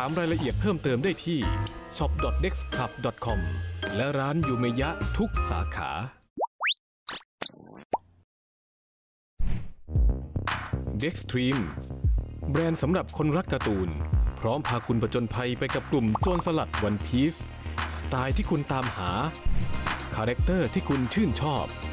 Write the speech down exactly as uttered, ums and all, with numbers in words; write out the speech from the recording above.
ามรายละเอียดเพิ่มเติมได้ที่ ช็อป ดอท เด็กซ์ คลับ ดอท คอม และร้านยูเมยะทุกสาขา Dextream แบรนด์สำหรับคนรักการ์ตูนพร้อมพาคุณผจญภัยไปกับกลุ่มโจรสลัดวันพีซสไตล์ที่คุณตามหาคาแรคเตอร์ที่คุณชื่นชอบ